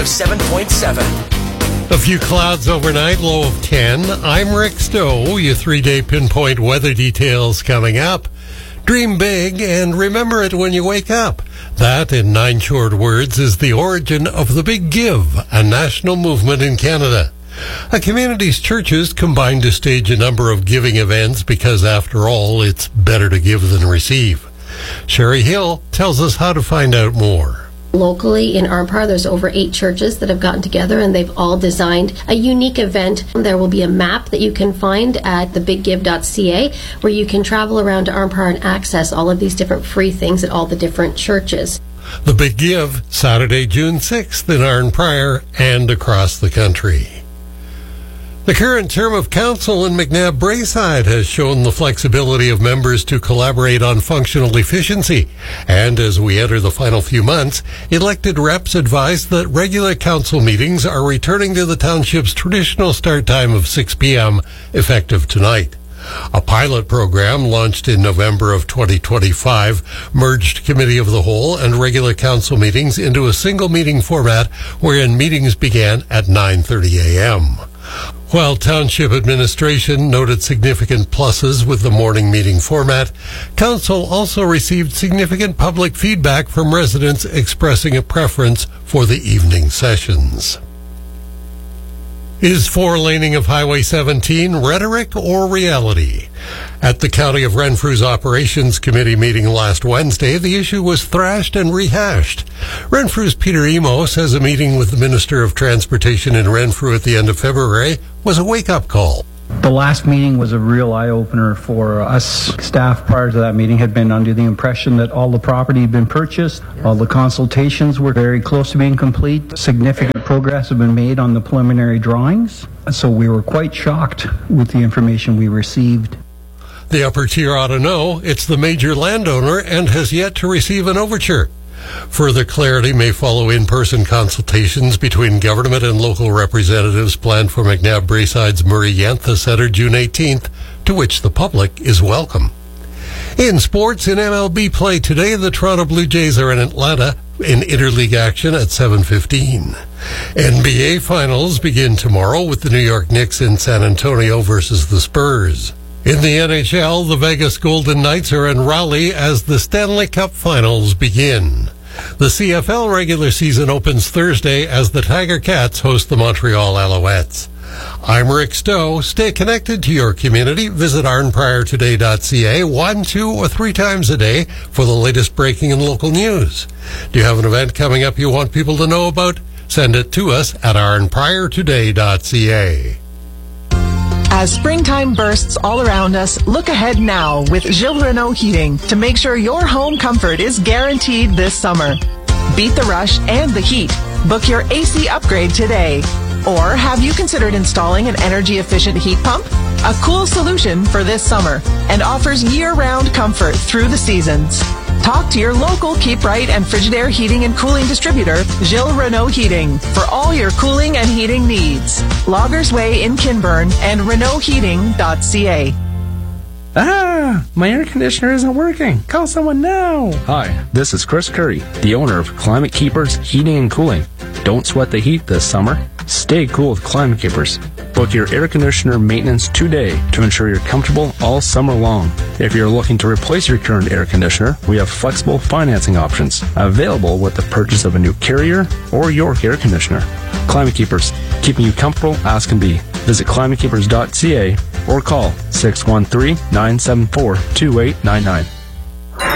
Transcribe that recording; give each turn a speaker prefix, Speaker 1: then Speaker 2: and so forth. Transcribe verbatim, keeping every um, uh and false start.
Speaker 1: of seven point seven.
Speaker 2: A few clouds overnight, low of ten. I'm Rick Stowe. Your three-day pinpoint weather details coming up. Dream big and remember it when you wake up. That, in nine short words, is the origin of the Big Give, a national movement in Canada. A community's churches combine to stage a number of giving events because, after all, it's better to give than receive. Sherry Hill tells us how to find out more.
Speaker 3: Locally in Arnprior, there's over eight churches that have gotten together and they've all designed a unique event. There will be a map that you can find at the big give dot c a where you can travel around to Arnprior and access all of these different free things at all the different churches.
Speaker 2: The Big Give, Saturday, June sixth in Arnprior and across the country. The current term of council in McNabb Braeside has shown the flexibility of members to collaborate on functional efficiency. And as we enter the final few months, elected reps advise that regular council meetings are returning to the township's traditional start time of six p.m., effective tonight. A pilot program launched in November of twenty twenty-five merged Committee of the Whole and regular council meetings into a single meeting format wherein meetings began at nine thirty a.m. While Township administration noted significant pluses with the morning meeting format, Council also received significant public feedback from residents expressing a preference for the evening sessions. Is four-laning of Highway seventeen rhetoric or reality? At the County of Renfrew's Operations Committee meeting last Wednesday, the issue was thrashed and rehashed. Renfrew's Peter Emo says a meeting with the Minister of Transportation in Renfrew at the end of February was a wake-up call.
Speaker 4: The last meeting was a real eye-opener for us. Staff prior to that meeting had been under the impression that all the property had been purchased. All the consultations were very close to being complete. Significant progress had been made on the preliminary drawings. So we were quite shocked with the information we received.
Speaker 2: The upper tier ought to know it's the major landowner and has yet to receive an overture. Further clarity may follow in-person consultations between government and local representatives planned for McNabb Brayside's Murray Yantha Centre June eighteenth, to which the public is welcome. In sports, in M L B play today, the Toronto Blue Jays are in Atlanta in interleague action at seven fifteen. N B A Finals begin tomorrow with the New York Knicks in San Antonio versus the Spurs. In the N H L, the Vegas Golden Knights are in Raleigh as the Stanley Cup Finals begin. The C F L regular season opens Thursday as the Tiger Cats host the Montreal Alouettes. I'm Rick Stowe. Stay connected to your community. Visit arnprior today dot c a one, two, or three times a day for the latest breaking and local news. Do you have an event coming up you want people to know about? Send it to us at arnprior today dot c a.
Speaker 5: As springtime bursts all around us, look ahead now with Gilles Renault Heating to make sure your home comfort is guaranteed this summer. Beat the rush and the heat. Book your A C upgrade today. Or have you considered installing an energy-efficient heat pump? A cool solution for this summer and offers year-round comfort through the seasons. Talk to your local Keep Right and Frigidaire heating and cooling distributor, Gilles Renault Heating, for all your cooling and heating needs. Loggers Way in Kinburn and renault heating dot c a.
Speaker 6: Ah, my air conditioner isn't working. Call someone now.
Speaker 7: Hi, this is Chris Curry, the owner of Climate Keepers Heating and Cooling. Don't sweat the heat this summer. Stay cool with Climate Keepers. Book your air conditioner maintenance today to ensure you're comfortable all summer long. If you're looking to replace your current air conditioner, we have flexible financing options available with the purchase of a new Carrier or York air conditioner. Climate Keepers, keeping you comfortable as can be. Visit climate keepers dot c a or call six one three, nine seven four, two eight nine nine.